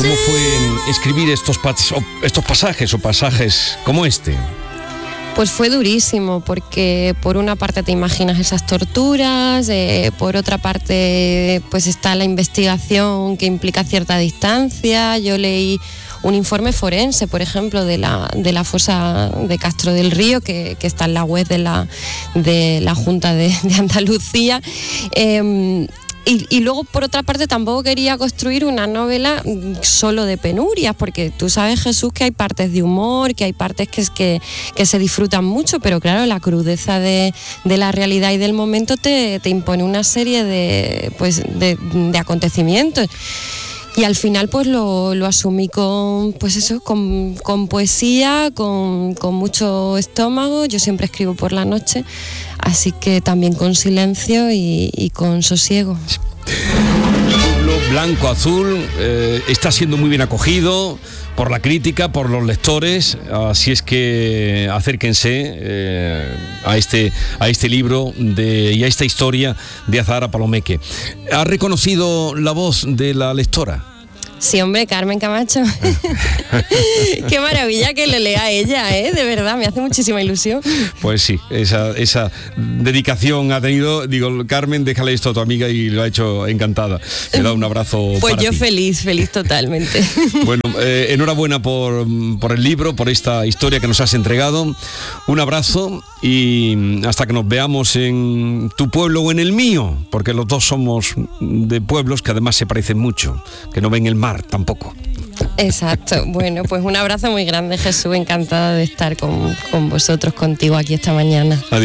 ¿Cómo fue escribir estos pasajes o pasajes como este? Pues fue durísimo, porque por una parte te imaginas esas torturas, por otra parte pues está la investigación que implica cierta distancia. Yo leí un informe forense, por ejemplo, de la fosa de Castro del Río, que está en la web de la Junta de Andalucía. Y luego, por otra parte, tampoco quería construir una novela solo de penurias, porque tú sabes, Jesús, que hay partes de humor, que hay partes que se disfrutan mucho, pero claro, la crudeza de la realidad y del momento te impone una serie de acontecimientos. Y al final pues lo asumí con poesía, con mucho estómago. Yo siempre escribo por la noche, así que también con silencio y con sosiego. Blanco, azul, está siendo muy bien acogido por la crítica, por los lectores, así es que acérquense a este libro y a esta historia de Azahara Palomeque. ¿Ha reconocido la voz de la lectora? Sí, hombre, Carmen Camacho. Qué maravilla que le lea a ella, de verdad, me hace muchísima ilusión. Pues sí, esa dedicación ha tenido. Digo, Carmen, déjale esto a tu amiga, y lo ha hecho encantada. Me da un abrazo. Pues para yo ti. feliz totalmente. Bueno, enhorabuena por el libro, por esta historia que nos has entregado. Un abrazo y hasta que nos veamos en tu pueblo o en el mío, porque los dos somos de pueblos que además se parecen mucho, que no ven el mar tampoco. Exacto. Bueno, pues un abrazo muy grande, Jesús, encantada de estar con vosotros, contigo aquí esta mañana. Adiós.